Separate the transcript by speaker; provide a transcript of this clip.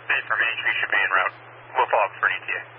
Speaker 1: update from Main Street should be en route. We'll follow up for an ETA.